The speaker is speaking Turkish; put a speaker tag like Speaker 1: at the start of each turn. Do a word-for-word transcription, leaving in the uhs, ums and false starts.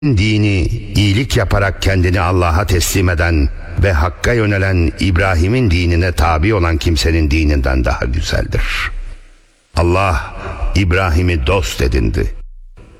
Speaker 1: dini iyilik yaparak kendini Allah'a teslim eden ve Hakk'a yönelen İbrahim'in dinine tabi olan kimsenin dininden daha güzeldir. Allah İbrahim'i dost edindi.